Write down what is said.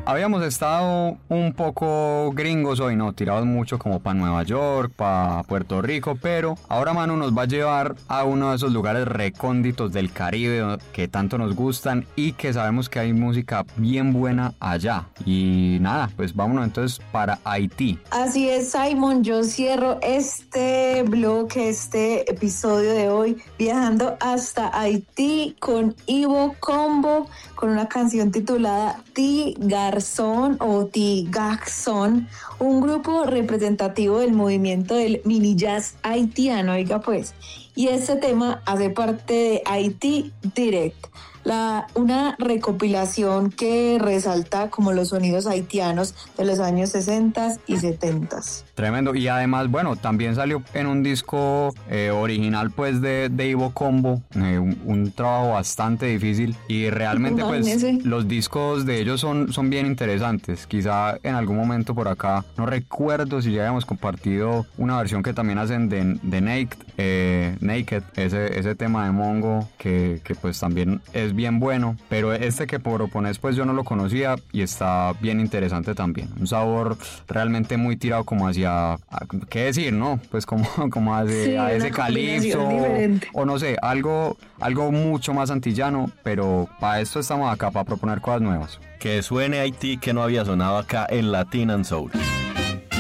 habíamos estado un poco gringos hoy, ¿no? Tirados mucho como para Nueva York, para Puerto Rico, pero ahora Manu nos va a llevar a uno de esos lugares recónditos del Caribe que tanto nos gustan y que sabemos que hay música bien buena allá. Y nada, pues vámonos entonces para Haití. Así es, Simon, yo cierro este bloque, este episodio de hoy, viajando hasta Haití con Ivo Combo, con una canción titulada Ti Garzón o Ti Garçon, un grupo representativo del movimiento del mini jazz haitiano, oiga pues, y este tema hace parte de Haití Direct, una recopilación que resalta como los sonidos haitianos de los años 60 y 70. Tremendo, y además, bueno, también salió en un disco original pues de Ivo Combo, un trabajo bastante difícil y realmente pues los discos de ellos son bien interesantes. Quizá en algún momento por acá, no recuerdo si ya habíamos compartido una versión que también hacen de Naked, ese tema de Mongo que pues también es bien bueno, pero este que propones pues yo no lo conocía y está bien interesante también, un sabor realmente muy tirado como hacia, ¿qué decir, no? Pues como a ese calipso o no sé, algo mucho más antillano, pero para esto estamos acá, para proponer cosas nuevas. Que suene Haití, que no había sonado acá en Latin and Soul.